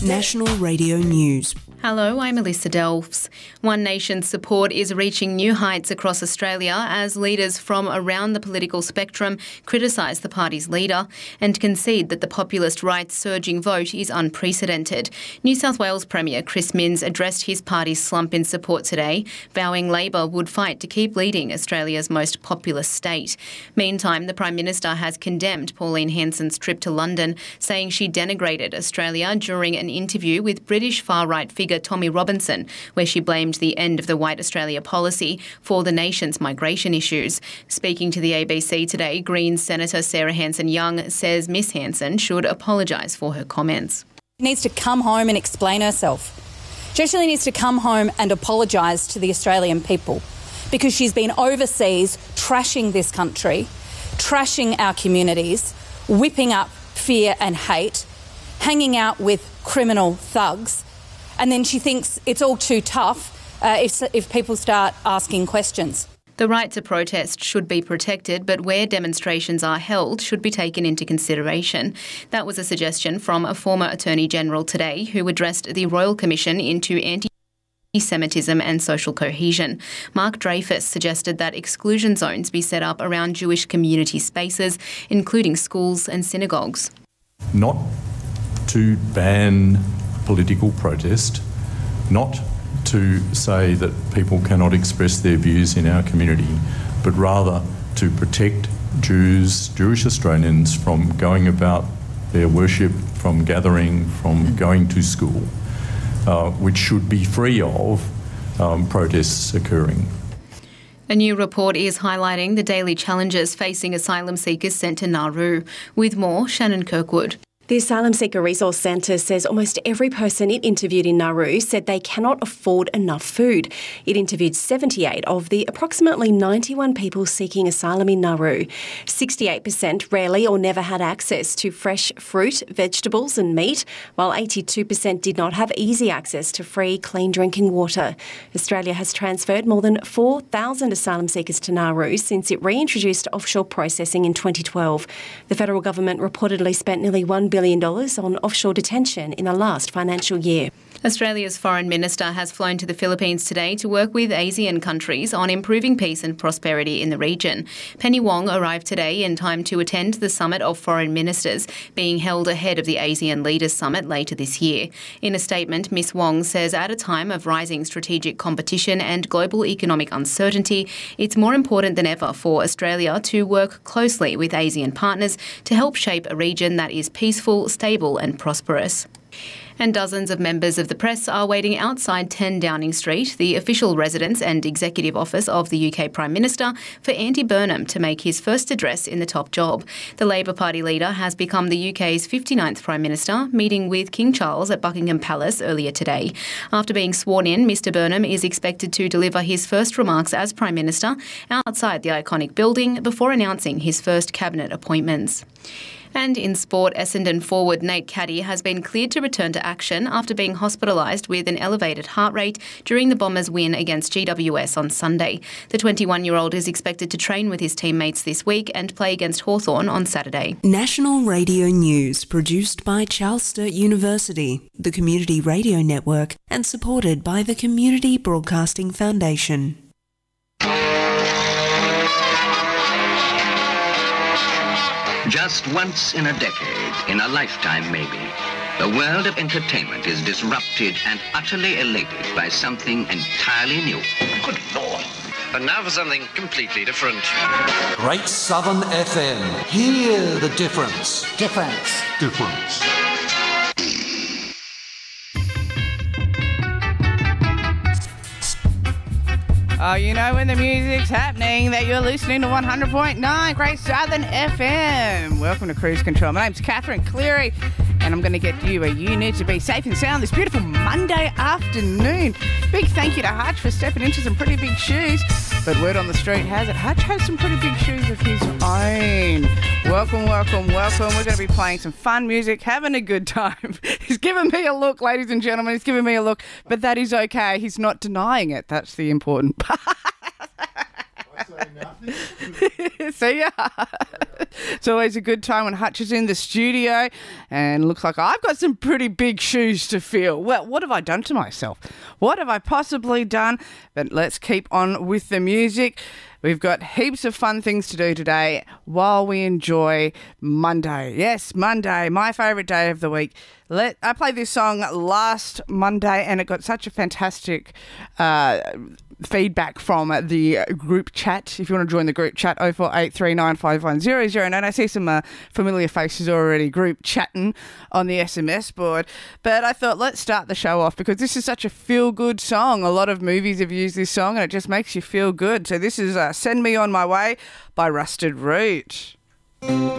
National Radio News. Hello, I'm Alyssa Delves. One Nation's support is reaching new heights across Australia as leaders from around the political spectrum criticise the party's leader and concede that the populist right's surging vote is unprecedented. New South Wales Premier Chris Minns addressed his party's slump in support today, vowing Labor would fight to keep leading Australia's most populous state. Meantime, the Prime Minister has condemned Pauline Hanson's trip to London, saying she denigrated Australia during an interview with British far-right figure Tommy Robinson, where she blamed the end of the White Australia policy for the nation's migration issues. Speaking to the ABC today, Greens Senator Sarah Hanson-Young says Miss Hanson should apologise for her comments. She needs to come home and explain herself. She actually needs to come home and apologise to the Australian people because she's been overseas trashing this country, trashing our communities, whipping up fear and hate, hanging out with criminal thugs, and then she thinks it's all too tough if people start asking questions. The right to protest should be protected, but where demonstrations are held should be taken into consideration. That was a suggestion from a former Attorney General today who addressed the Royal Commission into anti-Semitism and social cohesion. Mark Dreyfus suggested that exclusion zones be set up around Jewish community spaces, including schools and synagogues. Not to ban political protest, not to say that people cannot express their views in our community, but rather to protect Jewish Australians from going about their worship, from gathering, from going to school, which should be free of protests occurring. A new report is highlighting the daily challenges facing asylum seekers sent to Nauru. With more, Shannon Kirkwood. The Asylum Seeker Resource Centre says almost every person it interviewed in Nauru said they cannot afford enough food. It interviewed 78 of the approximately 91 people seeking asylum in Nauru. 68% rarely or never had access to fresh fruit, vegetables and meat, while 82% did not have easy access to free, clean drinking water. Australia has transferred more than 4,000 asylum seekers to Nauru since it reintroduced offshore processing in 2012. The federal government reportedly spent nearly $1 billion on offshore detention in the last financial year. Australia's Foreign Minister has flown to the Philippines today to work with ASEAN countries on improving peace and prosperity in the region. Penny Wong arrived today in time to attend the Summit of Foreign Ministers being held ahead of the ASEAN Leaders Summit later this year. In a statement, Ms Wong says at a time of rising strategic competition and global economic uncertainty, it's more important than ever for Australia to work closely with ASEAN partners to help shape a region that is peaceful, stable and prosperous. And dozens of members of the press are waiting outside 10 Downing Street, the official residence and executive office of the UK Prime Minister, for Andy Burnham to make his first address in the top job. The Labor Party leader has become the UK's 59th Prime Minister, meeting with King Charles at Buckingham Palace earlier today. After being sworn in, Mr Burnham is expected to deliver his first remarks as Prime Minister outside the iconic building before announcing his first cabinet appointments. And in sport, Essendon forward Nate Caddy has been cleared to return to action after being hospitalised with an elevated heart rate during the Bombers' win against GWS on Sunday. The 21-year-old is expected to train with his teammates this week and play against Hawthorn on Saturday. National Radio News, produced by Charles Sturt University, the Community Radio Network, and supported by the Community Broadcasting Foundation. Just once in a decade, in a lifetime maybe, the world of entertainment is disrupted and utterly elated by something entirely new. Good Lord. And now for something completely different. Great Southern FM. Hear the difference. Difference. Difference. Oh, you know when the music's happening that you're listening to 100.9 Great Southern FM. Welcome to Cruise Control. My name's Catherine Cleary, and I'm going to get you where you need to be, safe and sound, this beautiful Monday afternoon. Big thank you to Hutch for stepping into some pretty big shoes. But word on the street has it, Hutch has some pretty big shoes of his own. Welcome, welcome, welcome. We're going to be playing some fun music, having a good time. He's giving me a look, ladies and gentlemen. He's giving me a look, but that is okay. He's not denying it. That's the important part. See ya. It's always a good time when Hutch is in the studio, and looks like I've got some pretty big shoes to fill. Well, what have I done to myself? What have I possibly done? But let's keep on with the music. We've got heaps of fun things to do today while we enjoy Monday. Yes, Monday, my favourite day of the week. I played this song last Monday and it got such a fantastic feedback from the group chat. If you want to join the group chat, 0483951009. I see some familiar faces already group chatting on the SMS board. But I thought, let's start the show off because this is such a feel-good song. A lot of movies have used this song and it just makes you feel good. So this is Send Me On My Way by Rusted Root.